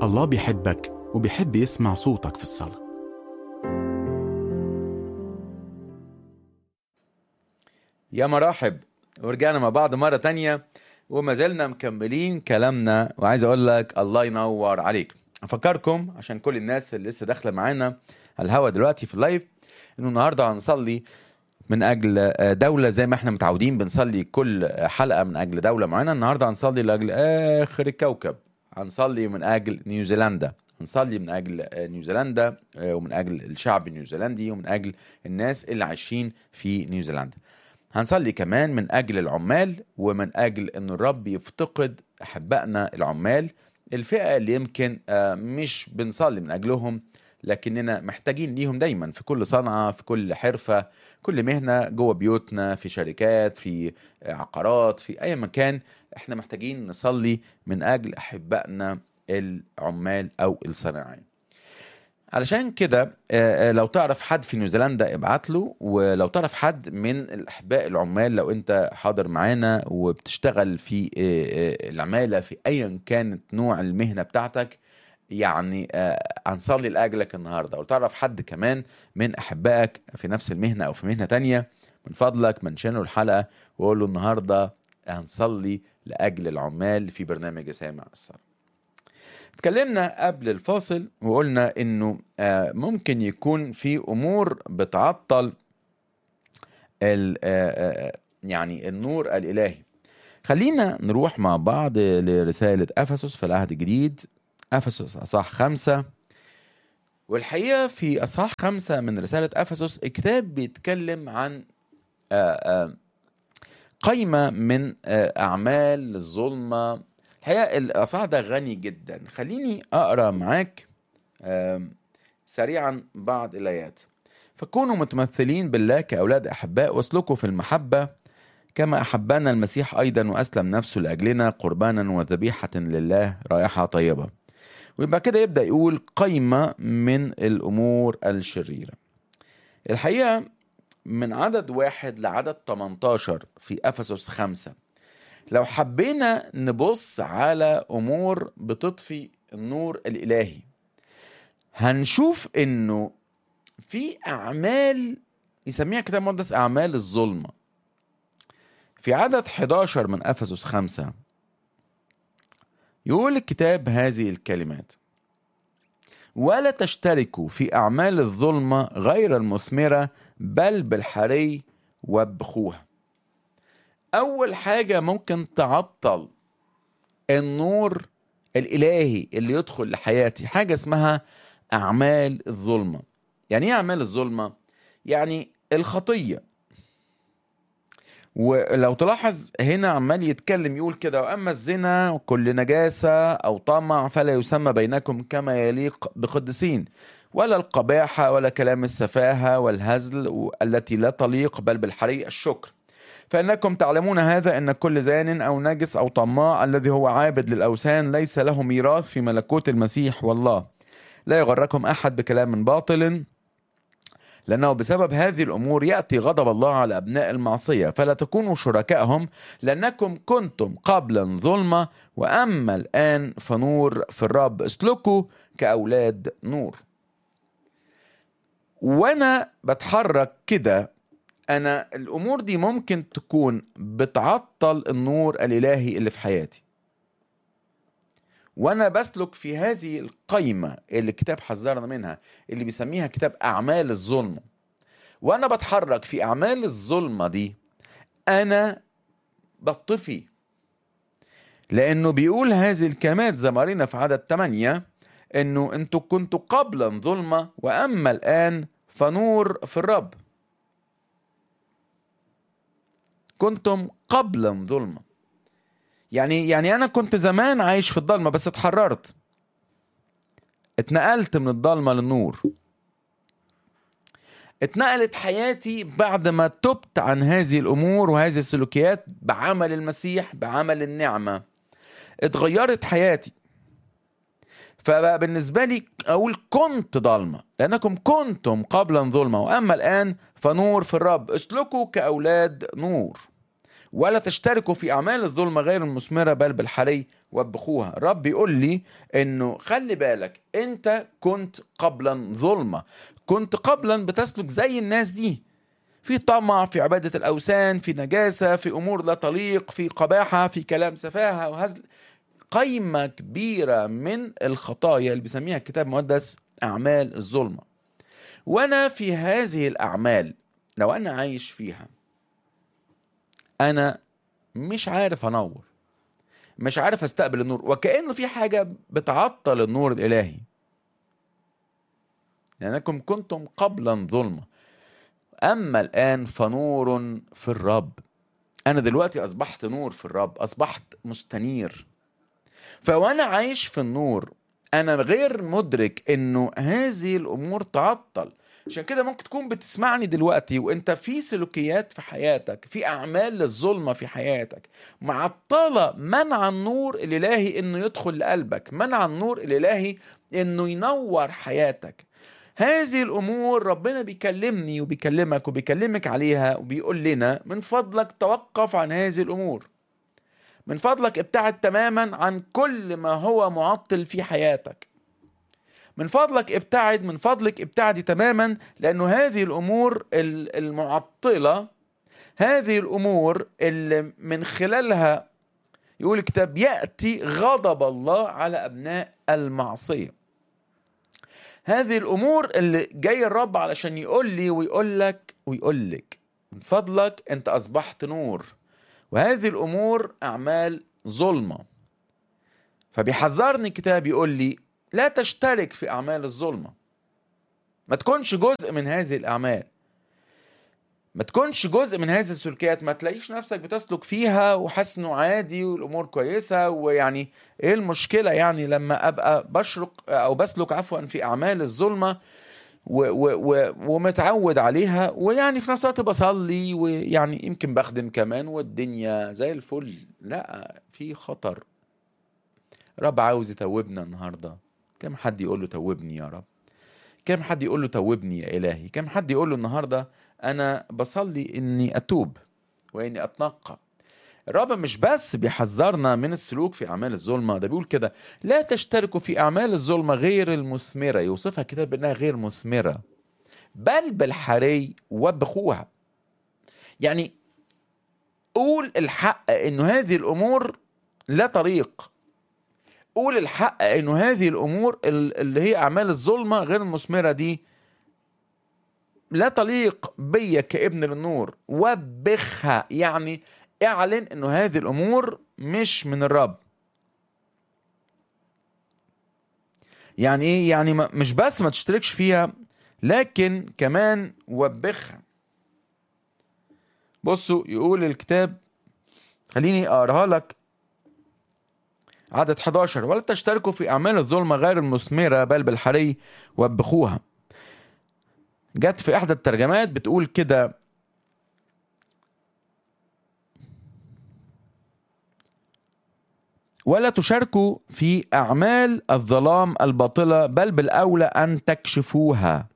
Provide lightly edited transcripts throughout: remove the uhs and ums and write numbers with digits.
الله بيحبك وبيحب يسمع صوتك في الصلاة. يا مرحب، ورجعنا مع بعض مرة تانية وما زلنا مكملين كلامنا، وعايز أقول لك الله ينور عليك. أفكركم عشان كل الناس اللي لسه داخلة معانا على الهوا دلوقتي في اللايف إنه النهاردة هنصلي من أجل دولة زي ما احنا متعودين بنصلي كل حلقة من أجل دولة معينة. النهاردة هنصلي لأجل آخر الكوكب، هنصلي من أجل نيوزيلندا، هنصلي من أجل نيوزيلندا ومن أجل الشعب النيوزيلندي ومن أجل الناس اللي عايشين في نيوزيلندا. هنصلي كمان من أجل العمال ومن أجل أن الرب يفتقد أحبائنا العمال، الفئة اللي يمكن مش بنصلي من أجلهم لكننا محتاجين ليهم دايما في كل صنعة، في كل حرفة، كل مهنة، جوه بيوتنا، في شركات، في عقارات، في أي مكان احنا محتاجين نصلي من أجل أحبائنا العمال أو الصناعيين. علشان كده لو تعرف حد في نيوزيلندا ابعت له، ولو تعرف حد من الأحباء العمال، لو انت حاضر معانا وبتشتغل في العمالة في أيا كانت نوع المهنة بتاعتك، يعني هنصلي لأجلك النهاردة. وتعرف حد كمان من أحبائك في نفس المهنة أو في مهنة تانية، من فضلك منشنه الحلقة وقول له النهاردة هنصلي لأجل العمال في برنامج سامع الصلاة. اتكلمنا قبل الفاصل وقلنا انه ممكن يكون في امور بتعطل يعني النور الالهي. خلينا نروح مع بعض لرسالة افسس في العهد الجديد، افسس اصحاح 5. والحقيقة في اصحاح 5 من رسالة افسس الكتاب بيتكلم عن قائمة من اعمال الظلمة. الحقيقة الأصحاح ده غني جدا. خليني أقرأ معاك سريعا بعض الآيات. فكونوا متمثلين بالله كأولاد أحباء، واسلكوا في المحبة كما أحبنا المسيح أيضا وأسلم نفسه لأجلنا قربانا وذبيحة لله رائحة طيبة. ويبقى كده يبدأ يقول قائمة من الأمور الشريرة. الحقيقة من عدد 1 لعدد 18 في أفسس 5 لو حبينا نبص على أمور بتطفي النور الإلهي، هنشوف إنه في أعمال يسميها كتاب المقدس أعمال الظلمة. في عدد 11 من أفسس 5 يقول الكتاب هذه الكلمات: ولا تشتركوا في أعمال الظلمة غير المثمرة، بل بالحري وابخوها. أول حاجة ممكن تعطل النور الإلهي اللي يدخل لحياتي حاجة اسمها أعمال الظلمة. يعني إيه أعمال الظلمة؟ يعني الخطية. ولو تلاحظ هنا عمال يتكلم يقول كده: وأما الزنا وكل نجاسة أو طمع فلا يسمى بينكم كما يليق بقدسين، ولا القباحة ولا كلام السفاهة والهزل التي لا تليق، بل بالحري الشكر. فإنكم تعلمون هذا أن كل زان أو نجس أو طماع الذي هو عابد للأوثان ليس له ميراث في ملكوت المسيح والله. لا يغركم أحد بكلام باطل، لأنه بسبب هذه الأمور يأتي غضب الله على أبناء المعصية. فلا تكونوا شركائهم، لأنكم كنتم قبلا ظلمة وأما الآن فنور في الرب، اسلكوا كأولاد نور. وأنا بتحرك كده، أنا الأمور دي ممكن تكون بتعطل النور الإلهي اللي في حياتي، وأنا بسلك في هذه القائمة اللي الكتاب حذرنا منها، اللي بيسميها كتاب أعمال الظلمة. وأنا بتحرك في أعمال الظلمة دي أنا بطفي، لأنه بيقول هذه الكلمات زي ما قرينا في عدد 8 إنه أنتوا كنتوا قبلا ظلمة وأما الآن فنور في الرب. كنتم قبلا ظلمة، يعني أنا كنت زمان عايش في الضلمة بس اتحررت، اتنقلت من الضلمة للنور. اتنقلت حياتي بعد ما تبت عن هذه الأمور وهذه السلوكيات بعمل المسيح، بعمل النعمة. اتغيرت حياتي. فبقى بالنسبة لي أقول كنت ضلمة، لأنكم كنتم قبلا ظلمة وأما الآن فنور في الرب، اسلكوا كأولاد نور. ولا تشتركوا في أعمال الظلمة غير المثمرة بل بالحري وبخوها. الرب بيقول لي إنه خلي بالك، أنت كنت قبلا ظلمة، كنت قبلا بتسلك زي الناس دي، في طمع، في عبادة الأوثان، في نجاسة، في أمور لا تليق، في قباحة، في كلام سفاهة وهزل. قيمة كبيرة من الخطايا اللي بيسميها الكتاب المقدس أعمال الظلمة. وأنا في هذه الأعمال لو أنا عايش فيها، أنا مش عارف أنور، مش عارف أستقبل النور، وكأنه في حاجة بتعطل النور الإلهي. لأنكم كنتم قبلا ظلمة أما الآن فنور في الرب. أنا دلوقتي أصبحت نور في الرب، أصبحت مستنير. فوأنا عايش في النور أنا غير مدرك إنه هذه الأمور تعطل. عشان كده ممكن تكون بتسمعني دلوقتي وانت في سلوكيات في حياتك، في أعمال للظلمة في حياتك معطلة منع النور الإلهي إنه يدخل لقلبك، منع النور الإلهي إنه ينور حياتك. هذه الأمور ربنا بيكلمني وبيكلمك وبيكلمك عليها، وبيقول لنا من فضلك توقف عن هذه الأمور، من فضلك ابتعد تماما عن كل ما هو معطل في حياتك، من فضلك ابتعد، من فضلك ابتعدي تماما، لأنه هذه الأمور المعطلة، هذه الأمور اللي من خلالها يقول الكتاب يأتي غضب الله على أبناء المعصية. هذه الأمور اللي جاي الرب علشان يقول لي ويقول لك ويقول لك من فضلك أنت أصبحت نور، وهذه الأمور أعمال ظلمة. فبيحذرني الكتاب يقول لي لا تشترك في أعمال الظلمة، ما تكونش جزء من هذه الأعمال، ما تكونش جزء من هذه السلوكيات، ما تلاقيش نفسك بتسلك فيها وحاسس انه عادي والامور كويسه، ويعني ايه المشكله يعني لما ابقى بشرق او بسلك عفوا في اعمال الظلمه ومتعود عليها، ويعني في نفس الوقت بصلي ويعني يمكن بخدم كمان والدنيا زي الفل. لا، في خطر. رب عاوز يتوبنا النهارده. كم حد يقول له توبني يا رب؟ كم حد يقول له توبني يا إلهي؟ كم حد يقول له النهارده أنا بصلي إني أتوب وإني أتنقى؟ الرب مش بس بيحذرنا من السلوك في أعمال الظلمة، ده بيقول كده لا تشتركوا في أعمال الظلمة غير المثمرة، يوصفها الكتاب بأنها غير مثمرة بل بالحري وبخوها. يعني قول الحق إنه هذه الأمور لا طريق، قول الحق إنه هذه الأمور اللي هي أعمال الظلمة غير المثمرة دي لا تليق بيا كابن للنور. وبخها يعني اعلن انه هذه الامور مش من الرب. يعني ايه؟ يعني مش بس ما تشتركش فيها لكن كمان وبخها. بصوا يقول الكتاب، خليني اقراها لك، عدد 11 ولا تشتركوا في اعمال الظلمة غير المثمرة بل بالحري وبخوها. جت في احدى الترجمات بتقول كده ولا تشاركوا في أعمال الظلام الباطلة بل بالأولى أن تكشفوها.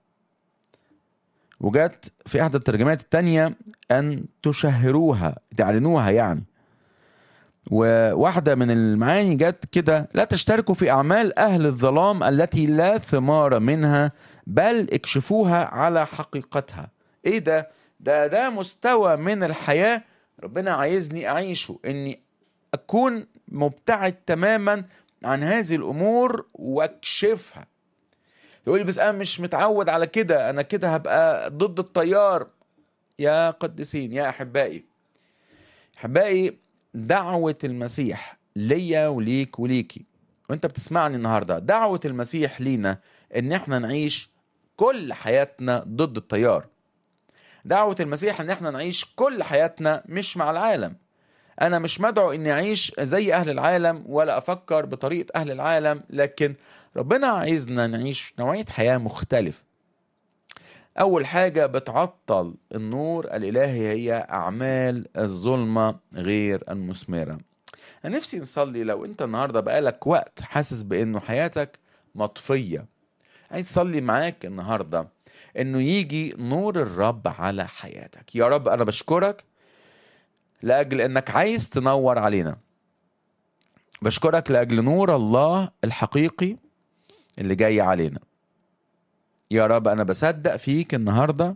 وجت في إحدى الترجمات التانية أن تشهروها، تعلنوها يعني. وواحدة من المعاني جت كده لا تشتركوا في أعمال أهل الظلام التي لا ثمار منها بل اكشفوها على حقيقتها. إيه ده؟ ده مستوى من الحياة ربنا عايزني أعيشه، إني أكون مبتعد تماما عن هذه الأمور واكشفها. يقول لي بس أنا مش متعود على كده، أنا كده هبقى ضد التيار. يا قدسين، يا أحبائي، أحبائي، دعوة المسيح ليا وليك وليكي وانت بتسمعني النهاردة، دعوة المسيح لينا ان احنا نعيش كل حياتنا ضد التيار. دعوة المسيح ان احنا نعيش كل حياتنا مش مع العالم. أنا مش مدعو إني أعيش زي أهل العالم ولا أفكر بطريقة أهل العالم، لكن ربنا عايزنا نعيش نوعية حياة مختلفة. أول حاجة بتعطل النور الإلهي هي أعمال الظلمة غير المثمرة. أنا نفسي نصلي لو أنت النهاردة بقالك وقت حاسس بأنه حياتك مطفية، عايز أصلي معاك النهاردة أنه يجي نور الرب على حياتك. يا رب أنا بشكرك لأجل أنك عايز تنور علينا. بشكرك لأجل نور الله الحقيقي اللي جاي علينا. يا رب أنا بصدق فيك النهاردة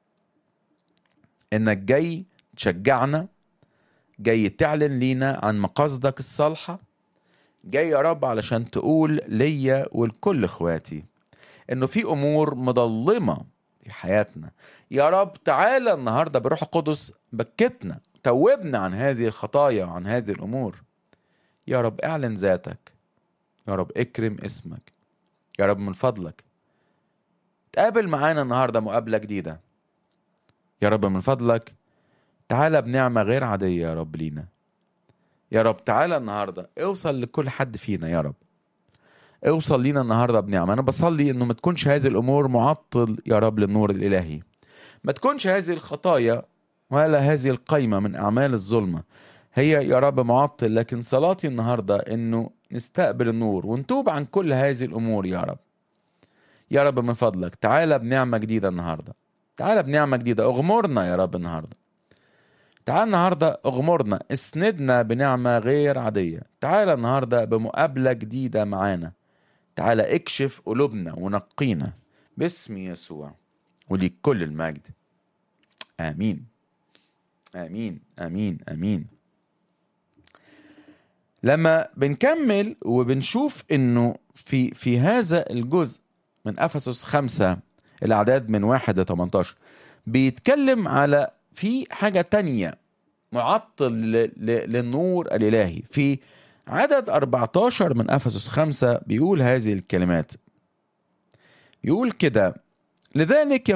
إنك جاي تشجعنا، جاي تعلن لينا عن مقاصدك الصالحة، جاي يا رب علشان تقول ليا ولكل اخواتي إنه في أمور مظلمة في حياتنا. يا رب تعالى النهاردة بروح القدس بكتنا، توبنا عن هذه الخطايا وعن هذه الأمور. يا رب اعلن ذاتك، يا رب اكرم اسمك، يا رب من فضلك تقابل معانا النهاردة مقابلة جديدة. يا رب من فضلك تعالى بنعمة غير عادية يا رب لينا. يا رب تعالى النهاردة اوصل لكل حد فينا، يا رب اوصل لينا النهاردة بنعمة. أنا بصلي إنه ما تكونش هذه الأمور معطل يا رب للنور الإلهي، ما تكونش هذه الخطايا ولا هذه القيمة من أعمال الظلمة هي يا رب معطل، لكن صلاتي النهاردة إنه نستقبل النور ونتوب عن كل هذه الأمور. يا رب يا رب من فضلك تعالى بنعمة جديدة النهاردة، تعالى بنعمة جديدة، اغمرنا يا رب النهاردة. تعالى النهاردة اغمرنا، اسندنا بنعمة غير عادية. تعالى النهاردة بمقابلة جديدة معانا، تعالى اكشف قلوبنا ونقينا باسم يسوع، وليك كل المجد. آمين آمين آمين آمين. لما بنكمل وبنشوف انه في هذا الجزء من أفسس 5 الأعداد من 1-18 بيتكلم على في حاجة تانية معطل للنور الإلهي. في عدد 14 من أفسس 5 بيقول هذه الكلمات، يقول كده: لذلك